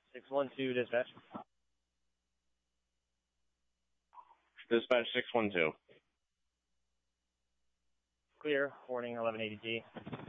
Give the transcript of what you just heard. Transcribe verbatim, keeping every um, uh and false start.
six one two, dispatch. Dispatch six one two. Clear, warning eleven eighty G.